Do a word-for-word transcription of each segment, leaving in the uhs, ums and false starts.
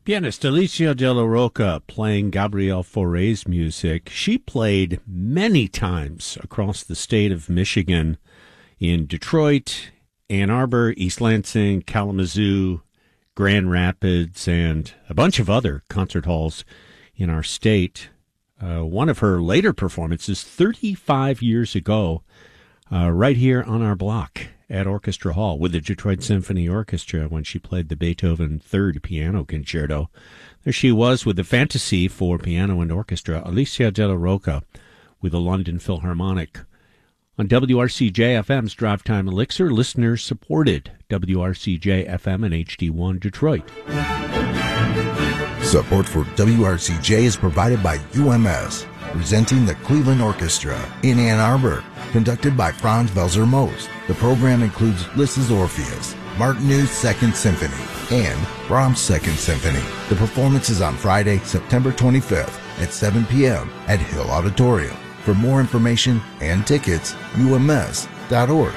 Pianist Alicia De La Roca playing Gabriel Fauré's music. She played many times across the state of Michigan, in Detroit, Ann Arbor, East Lansing, Kalamazoo, Grand Rapids, and a bunch of other concert halls in our state. Uh, one of her later performances thirty-five years ago, uh, right here on our block at Orchestra Hall with the Detroit Symphony Orchestra when she played the Beethoven Third Piano Concerto. There she was with the Fantasy for Piano and Orchestra, Alicia De La Roca with the London Philharmonic. On W R C J F M's Drive Time Elixir, listeners supported W R C J F M and H D one Detroit. Support for W R C J is provided by U M S, presenting the Cleveland Orchestra in Ann Arbor, conducted by Franz Welser Most. The program includes Liszt's Orpheus, Martineau's Second Symphony, and Brahms' Second Symphony. The performance is on Friday, September twenty-fifth at seven p.m. at Hill Auditorium. For more information and tickets, U M S dot org.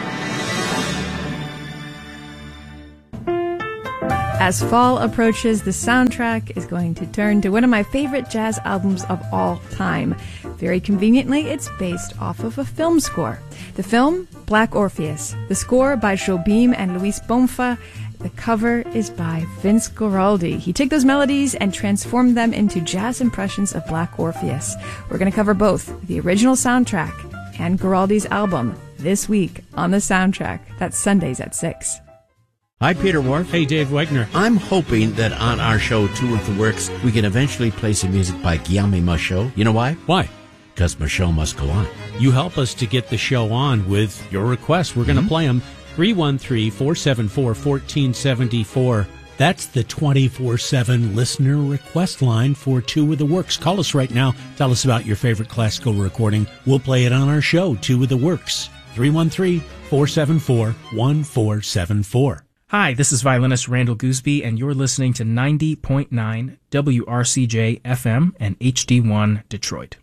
As fall approaches, the soundtrack is going to turn to one of my favorite jazz albums of all time. Very conveniently, it's based off of a film score. The film, Black Orpheus. The score by Jobim and Luis Bonfa. The cover is by Vince Guaraldi. He took those melodies and transformed them into jazz impressions of Black Orpheus. We're going to cover both the original soundtrack and Guaraldi's album this week on The Soundtrack. That's Sundays at six. Hi, Peter Wharf. Hey, Dave Wegner. I'm hoping that on our show, Two with the Works, we can eventually play some music by Guillaume Michaud. You know why? Why? Because Michaud must go on. You help us to get the show on with your requests. We're going to mm-hmm. play them. three one three, four seven four, one four seven four. That's the twenty-four seven listener request line for Two with the Works. Call us right now. Tell us about your favorite classical recording. We'll play it on our show, Two with the Works. three one three, four seven four, one four seven four. Hi, this is violinist Randall Gooseby, and you're listening to ninety point nine W R C J F M and H D one Detroit.